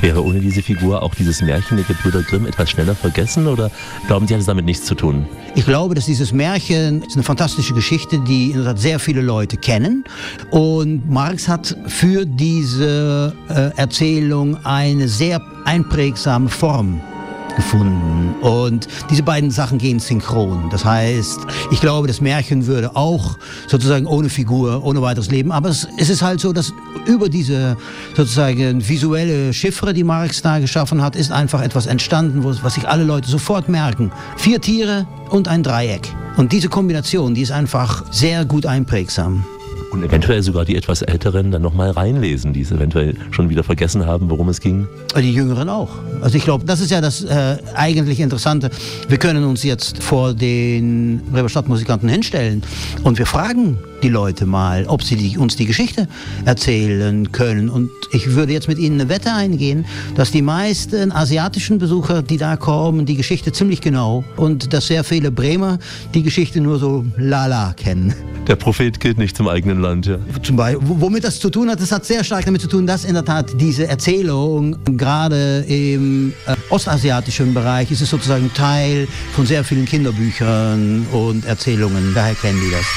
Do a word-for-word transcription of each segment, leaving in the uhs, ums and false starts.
Wäre ohne diese Figur auch dieses Märchen der Gebrüder Grimm etwas schneller vergessen oder glauben Sie, hat es damit nichts zu tun? Ich glaube, dass dieses Märchen ist eine fantastische Geschichte, die in der Tat sehr viele Leute kennen. Und Marx hat für diese äh, Erzählung eine sehr einprägsame Form gefunden. Und diese beiden Sachen gehen synchron. Das heißt, ich glaube, das Märchen würde auch sozusagen ohne Figur, ohne weiteres leben. Aber es, es ist halt so, dass über diese sozusagen visuelle Chiffre, die Marx da geschaffen hat, ist einfach etwas entstanden, was sich alle Leute sofort merken. Vier Tiere und ein Dreieck. Und diese Kombination, die ist einfach sehr gut einprägsam. Und eventuell sogar die etwas Älteren dann nochmal reinlesen, die es eventuell schon wieder vergessen haben, worum es ging. Die Jüngeren auch. Also ich glaube, das ist ja das äh, eigentlich Interessante. Wir können uns jetzt vor den Bremer Stadtmusikanten hinstellen und wir fragen die Leute mal, ob sie die, uns die Geschichte erzählen können. Und ich würde jetzt mit Ihnen eine Wette eingehen, dass die meisten asiatischen Besucher, die da kommen, die Geschichte ziemlich genau und dass sehr viele Bremer die Geschichte nur so lala kennen. Der Prophet gilt nicht zum eigenen Land, ja. Zum Beispiel, womit das zu tun hat, das hat sehr stark damit zu tun, dass in der Tat diese Erzählung, gerade im äh, ostasiatischen Bereich, ist es sozusagen Teil von sehr vielen Kinderbüchern und Erzählungen. Daher kennen die das.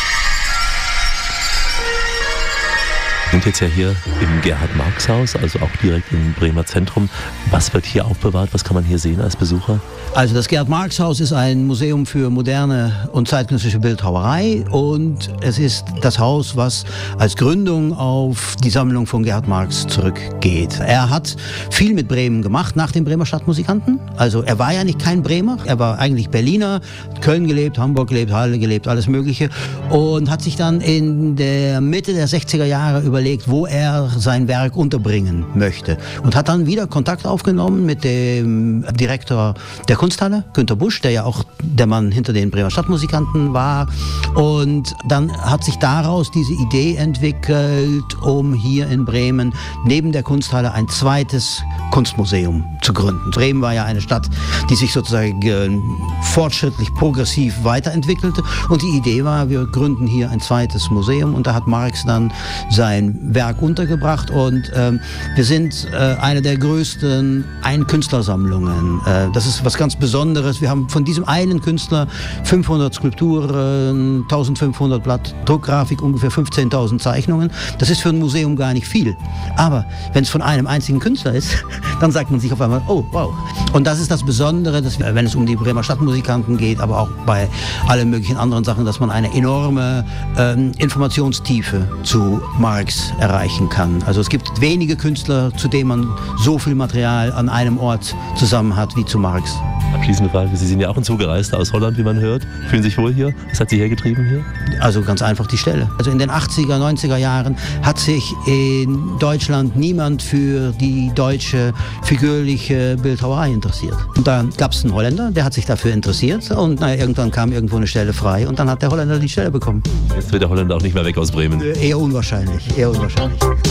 Wir sind jetzt ja hier im Gerhard-Marx-Haus, also auch direkt im Bremer Zentrum. Was wird hier aufbewahrt? Was kann man hier sehen als Besucher? Also das Gerhard-Marx-Haus ist ein Museum für moderne und zeitgenössische Bildhauerei und es ist das Haus, was als Gründung auf die Sammlung von Gerhard Marx zurückgeht. Er hat viel mit Bremen gemacht nach den Bremer Stadtmusikanten. Also er war ja nicht kein Bremer, er war eigentlich Berliner, Köln gelebt, Hamburg gelebt, Halle gelebt, alles Mögliche und hat sich dann in der Mitte der sechziger Jahre überlegt, wo er sein Werk unterbringen möchte. Und hat dann wieder Kontakt aufgenommen mit dem Direktor der Kunsthalle, Günter Busch, der ja auch der Mann hinter den Bremer Stadtmusikanten war. Und dann hat sich daraus diese Idee entwickelt, um hier in Bremen neben der Kunsthalle ein zweites Kunstmuseum zu gründen. Bremen war ja eine Stadt, die sich sozusagen äh, fortschrittlich, progressiv weiterentwickelte. Und die Idee war, wir gründen hier ein zweites Museum. Und da hat Marx dann sein Werk untergebracht und ähm, wir sind äh, eine der größten Ein-Künstlersammlungen. Äh, das ist was ganz Besonderes. Wir haben von diesem einen Künstler fünfhundert Skulpturen, eintausendfünfhundert Blatt Druckgrafik, ungefähr fünfzehntausend Zeichnungen. Das ist für ein Museum gar nicht viel. Aber wenn es von einem einzigen Künstler ist, dann sagt man sich auf einmal, oh, wow. Und das ist das Besondere, dass wir, wenn es um die Bremer Stadtmusikanten geht, aber auch bei allen möglichen anderen Sachen, dass man eine enorme ähm, Informationstiefe zu Marx erreichen kann. Also es gibt wenige Künstler, zu denen man so viel Material an einem Ort zusammen hat wie zu Marx. Abschließende Frage, Sie sind ja auch ein Zugereister aus Holland, wie man hört. Fühlen Sie sich wohl hier? Was hat Sie hergetrieben hier? Also ganz einfach die Stelle. Also in den achtziger, neunziger Jahren hat sich in Deutschland niemand für die deutsche figürliche Bildhauerei interessiert. Und da gab es einen Holländer, der hat sich dafür interessiert und naja, irgendwann kam irgendwo eine Stelle frei und dann hat der Holländer die Stelle bekommen. Jetzt wird der Holländer auch nicht mehr weg aus Bremen. Eher unwahrscheinlich, eher unwahrscheinlich.